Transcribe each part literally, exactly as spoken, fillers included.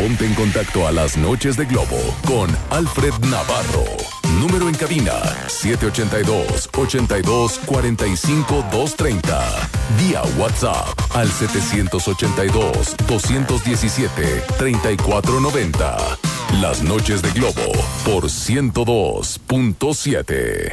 Ponte en contacto a las noches de Globo con Alfred Navarro. Número en cabina siete ocho dos, ocho dos, cuatro cinco, dos tres cero. Vía WhatsApp al siete ocho dos, dos uno siete, tres cuatro nueve cero. Las noches de Globo por ciento dos punto siete.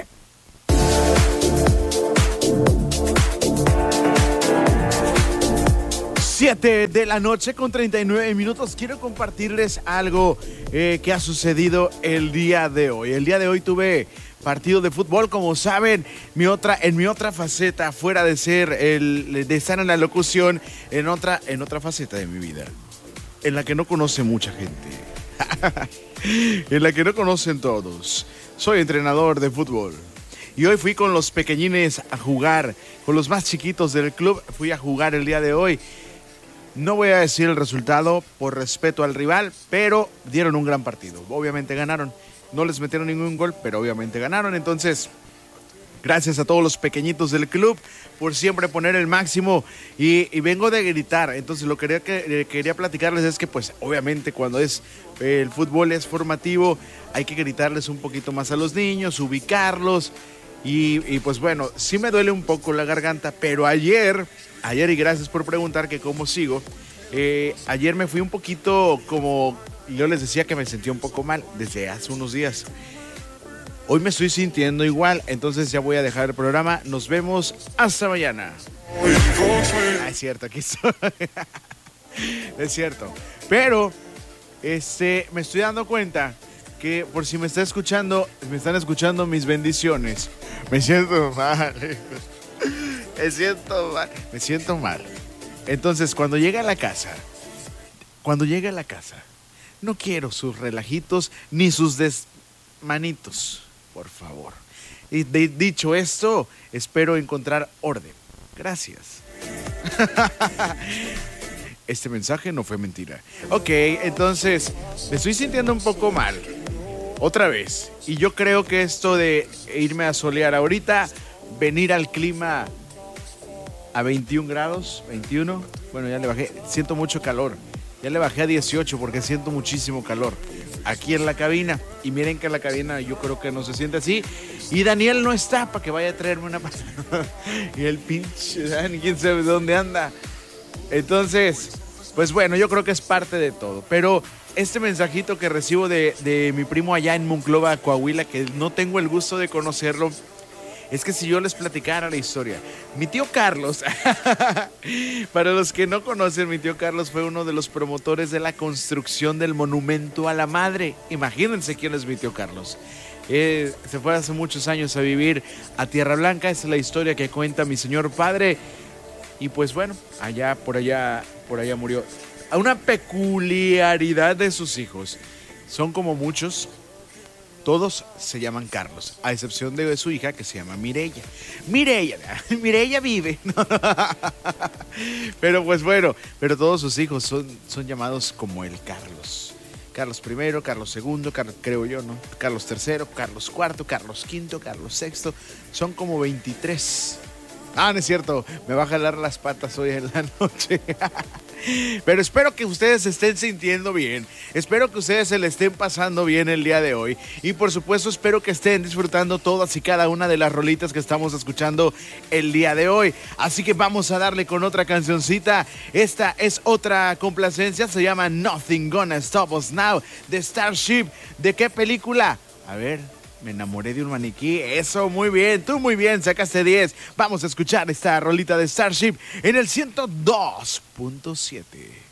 siete de la noche con treinta y nueve minutos. Quiero compartirles algo eh, que ha sucedido el día de hoy. El día de hoy tuve partido de fútbol, como saben, mi otra, en mi otra faceta, fuera de ser el, de estar en la locución, en otra, en otra faceta de mi vida, en la que no conoce mucha gente, en la que no conocen todos. Soy entrenador de fútbol. Y hoy fui con los pequeñines a jugar, con los más chiquitos del club, fui a jugar el día de hoy. No voy a decir el resultado por respeto al rival, pero dieron un gran partido. Obviamente ganaron. No les metieron ningún gol, pero obviamente ganaron. Entonces, gracias a todos los pequeñitos del club por siempre poner el máximo. Y, y vengo de gritar. Entonces, lo que quería, que quería platicarles es que, pues, obviamente cuando es eh, el fútbol es formativo, hay que gritarles un poquito más a los niños, ubicarlos. Y, y pues bueno, sí me duele un poco la garganta, pero ayer, ayer y gracias por preguntar que cómo sigo, eh, ayer me fui un poquito como, yo les decía que me sentía un poco mal desde hace unos días. Hoy me estoy sintiendo igual, entonces ya voy a dejar el programa. Nos vemos hasta mañana. Ah, es cierto, aquí estoy. Es cierto, pero este, me estoy dando cuenta que por si me está escuchando, me están escuchando mis bendiciones. Me siento mal. Me siento mal. Me siento mal. Entonces, cuando llegue a la casa, cuando llegue a la casa, no quiero sus relajitos ni sus desmanitos, por favor. Y de, dicho esto, espero encontrar orden. Gracias. Este mensaje no fue mentira. Ok, entonces, me estoy sintiendo un poco mal. Otra vez. Y yo creo que esto de irme a solear ahorita, venir al clima a veintiún grados, veintiuno, bueno, ya le bajé, siento mucho calor. Ya le bajé a dieciocho porque siento muchísimo calor aquí en la cabina. Y miren que en la cabina yo creo que no se siente así. Y Daniel no está para que vaya a traerme una pasada. Y el pinche Dani, quién sabe dónde anda. Entonces, pues bueno, yo creo que es parte de todo. Pero este mensajito que recibo de, de mi primo allá en Monclova, Coahuila, que no tengo el gusto de conocerlo, es que si yo les platicara la historia. Mi tío Carlos, para los que no conocen, mi tío Carlos fue uno de los promotores de la construcción del Monumento a la Madre. Imagínense quién es mi tío Carlos. Eh, se fue hace muchos años a vivir a Tierra Blanca. Esa es la historia que cuenta mi señor padre. Y pues bueno, allá, por allá, por allá murió. A una peculiaridad de sus hijos. Son como muchos. Todos se llaman Carlos, a excepción de su hija que se llama Mireya. Mireya, Mireya vive. Pero pues bueno, pero todos sus hijos son, son llamados como el Carlos. Carlos primero, Carlos segundo, Carlos, creo yo, ¿no? Carlos tercero, Carlos cuarto, Carlos quinto, Carlos sexto. Son como veintitrés. Ah, no es cierto, me va a jalar las patas hoy en la noche. Pero espero que ustedes se estén sintiendo bien. Espero que ustedes se le estén pasando bien el día de hoy. Y por supuesto espero que estén disfrutando todas y cada una de las rolitas que estamos escuchando el día de hoy. Así que vamos a darle con otra cancioncita. Esta es otra complacencia, se llama Nothing Gonna Stop Us Now, de Starship. ¿De qué película? A ver... Me enamoré de un maniquí. Eso, muy bien. Tú muy bien. Sacaste diez. Vamos a escuchar esta rolita de Starship en el ciento dos punto siete.